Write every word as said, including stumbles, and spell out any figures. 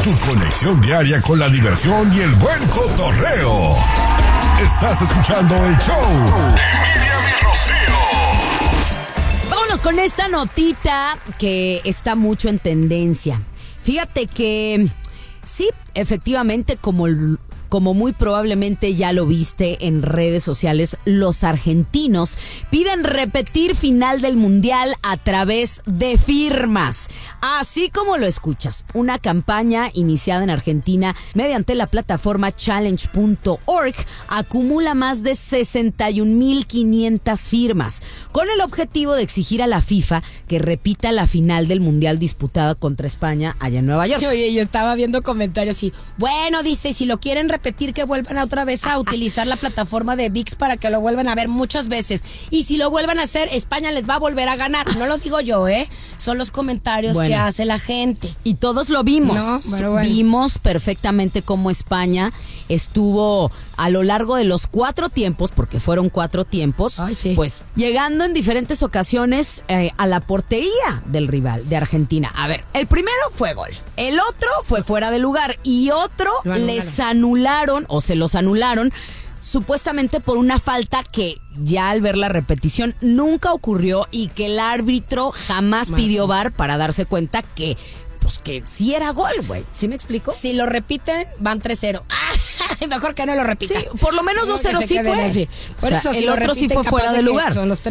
Tu conexión diaria con la diversión y el buen cotorreo. Estás escuchando el show de Miriam y Rocío. Vámonos con esta notita que está mucho en tendencia. Fíjate que sí, efectivamente, como Como muy probablemente ya lo viste en redes sociales, los argentinos piden repetir final del Mundial a través de firmas. Así como lo escuchas, una campaña iniciada en Argentina mediante la plataforma challenge punto org acumula más de sesenta y un mil quinientas firmas, con el objetivo de exigir a la FIFA que repita la final del Mundial disputada contra España allá en Nueva York. Oye, yo estaba viendo comentarios y, bueno, dice, si lo quieren repetir, repetir que vuelvan a otra vez a utilizar la plataforma de V I X para que lo vuelvan a ver muchas veces. Y si lo vuelvan a hacer, España les va a volver a ganar. No lo digo yo, ¿eh? Son los comentarios bueno, que hace la gente. Y todos lo vimos. No, bueno, bueno. Vimos perfectamente cómo España estuvo a lo largo de los cuatro tiempos, porque fueron cuatro tiempos, Ay, sí. pues llegando en diferentes ocasiones eh, a la portería del rival de Argentina. A ver, el primero fue gol, el otro fue fuera de lugar y otro les anularon o se los anularon supuestamente por una falta que ya al ver la repetición nunca ocurrió y que el árbitro jamás Man. pidió V A R para darse cuenta que pues que sí era gol, güey. ¿Sí me explico? Si lo repiten, van tres cero. Ah, mejor que no lo repitan. Sí, por lo menos dos cero sí fue. Por o sea, eso, si el lo otro repiten, sí fue fuera de lugar. Son los